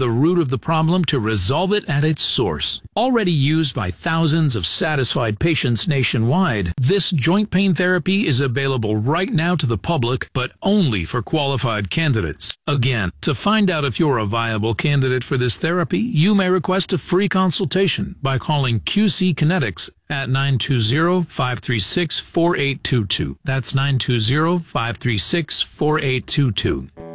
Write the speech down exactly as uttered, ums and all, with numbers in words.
the root of the problem to resolve it at its source. Already used by thousands of satisfied patients nationwide, this joint pain therapy is available right now to the public, but only for qualified candidates. Again, to find out if you're a viable candidate for this therapy, you may request a free consultation by calling Q C Kinetics at nine two zero, five three six, four eight two two. That's nine two zero, five three six, four eight two two.